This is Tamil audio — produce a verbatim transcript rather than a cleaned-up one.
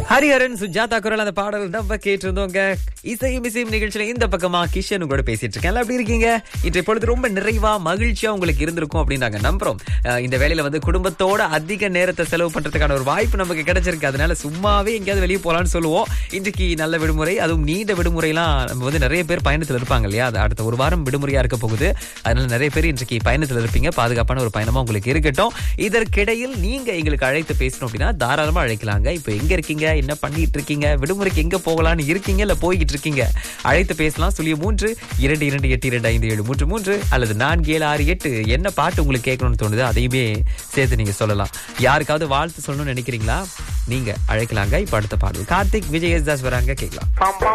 ஹரிஹரன் சுஜாதா குரல் அந்த பாடல் நம்ம கேட்டிருந்தோங்க. இசையும் இசையும் நிகழ்ச்சியில இந்த பக்கமா கிஷன் உங்களோட பேசிட்டு இருக்கேன். எப்படி இருக்கீங்க? இன்றைய பொழுது ரொம்ப நிறைவா மகிழ்ச்சியா உங்களுக்கு இருந்திருக்கும் அப்படின்னு நாங்க நம்புறோம். அஹ் இந்த வேலையில வந்து குடும்பத்தோட அதிக நேரத்தை செலவு பண்றதுக்கான ஒரு வாய்ப்பு நமக்கு கிடைச்சிருக்கு. அதனால சும்மாவே எங்கேயாவது வெளியே போலான்னு சொல்லுவோம். இன்றைக்கு நல்ல விடுமுறை, அதுவும் நீண்ட விடுமுறைலாம் நம்ம வந்து நிறைய பேர் பயணத்துல இருப்பாங்க இல்லையா? அது அடுத்த ஒரு வாரம் விடுமுறையா இருக்க போகுது. அதனால நிறைய பேர் இன்றைக்கு பயணத்துல இருப்பீங்க. பாதுகாப்பான ஒரு பயணமா உங்களுக்கு இருக்கட்டும். இதற்கிடையில் நீங்க எங்களுக்கு அழைத்து பேசணும் அப்படின்னா தாராளமா அழைக்கலாங்க. இப்ப எங்க இருக்கீங்க, என்ன பண்ணிட்டு இருக்கீங்க, விடுமுறைக்கு எங்க போகலான்னு இருக்கீங்க இல்ல போய்கிட்டு இருக்கீங்க, அழைத்து பேசலாம். சுழிய மூன்று இரண்டு இரண்டு எட்டு இரண்டு ஐந்து ஏழு மூன்று மூன்று அல்லது நான்கு ஏழு ஆறு எட்டு. என்ன பாட்டு உங்களுக்கு கேட்கணும்னு தோணுது அதையுமே சேர்த்து நீங்க சொல்லலாம். யாருக்காவது வாழ்த்து சொல்லணும்னு நினைக்கிறீங்களா? நீங்க அழைக்கலாங்க. இப்ப அடுத்த பாடல் கார்த்திக் விஜய் தாஸ் வராங்க, கேட்கலாம்.